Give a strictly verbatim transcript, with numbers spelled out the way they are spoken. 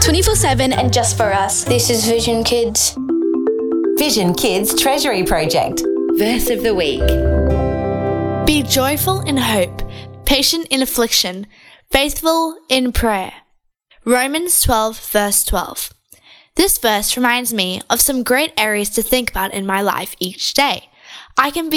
twenty-four seven and just for us. This is Vision Kids. Vision Kids Treasury Project. Verse of the week. Be joyful in hope, patient in affliction, faithful in prayer. Romans twelve verse twelve. This verse reminds me of some great areas to think about in my life each day. I can be